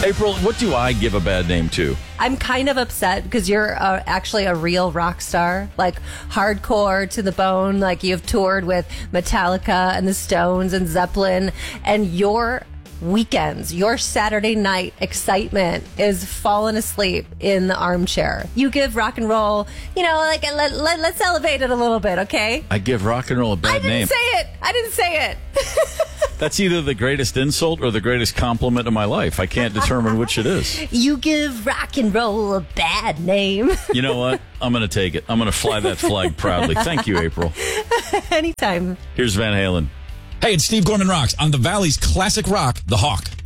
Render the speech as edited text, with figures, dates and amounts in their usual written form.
April, what do I give a bad name to? I'm kind of upset because you're actually a real rock star, like hardcore to the bone. Like you've toured with Metallica and the Stones and Zeppelin, and your weekends, your Saturday night excitement is falling asleep in the armchair. You give rock and roll, let's elevate it a little bit, okay? I give rock and roll a bad name. I didn't say it. That's either the greatest insult or the greatest compliment of my life. I can't determine which it is. You give rock and roll a bad name. You know what? I'm going to take it. I'm going to fly that flag proudly. Thank you, April. Anytime. Here's Van Halen. Hey, it's Steve Gorman Rocks on the Valley's classic rock, The Hawk.